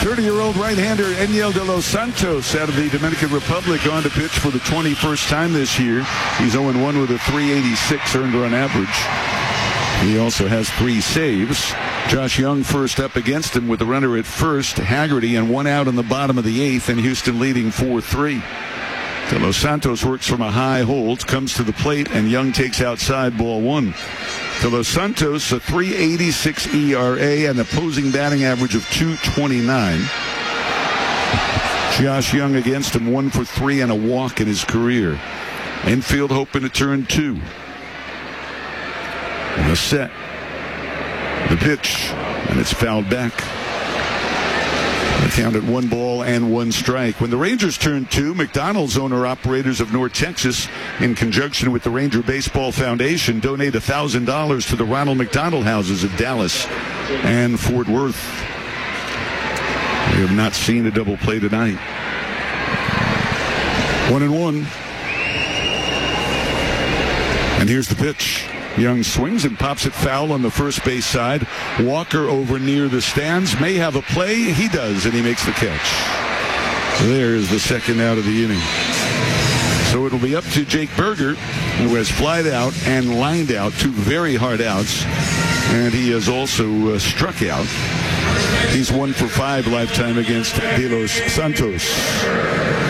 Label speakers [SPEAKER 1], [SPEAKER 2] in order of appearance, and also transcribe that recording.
[SPEAKER 1] 30-year-old right-hander Enyel de los Santos out of the Dominican Republic on to pitch for the 21st time this year. He's 0-1 with a 386 earned run average. He also has 3 saves. Josh Young first up against him with the runner at first. Haggerty and 1 out in the bottom of the 8th, and Houston leading 4-3. De los Santos works from a high hold, comes to the plate, and Young takes outside, ball 1. De los Santos, a 3.86 ERA and opposing batting average of 2.29. Josh Young against him, 1 for 3 and a walk in his career. Infield hoping to turn 2. And the set. The pitch, and it's fouled back. The count at 1 ball and 1 strike. When the Rangers turn 2, McDonald's owner-operators of North Texas, in conjunction with the Ranger Baseball Foundation, donate $1,000 to the Ronald McDonald Houses of Dallas and Fort Worth. We have not seen a double play tonight. 1-1. And here's the pitch. Young swings and pops it foul on the first base side. Walker over near the stands may have a play. He does, and he makes the catch. There's the second out of the inning. So it'll be up to Jake Berger, who has flied out and lined out 2 very hard outs. And he has also struck out. He's 1 for 5 lifetime against De los Santos.